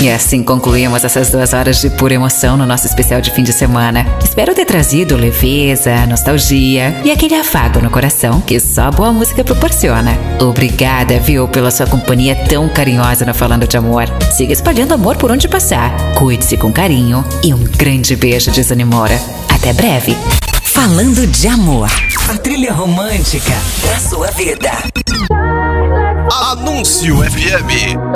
E assim concluímos essas 2 horas de pura emoção no nosso especial de fim de semana. Espero ter trazido leveza, nostalgia e aquele afago no coração que só boa música proporciona. Obrigada, viu, pela sua companhia tão carinhosa no Falando de Amor. Siga espalhando amor por onde passar. Cuide-se com carinho e um grande beijo de Zanimora. Até breve. Falando de Amor. A trilha romântica da sua vida. Anúncio FM.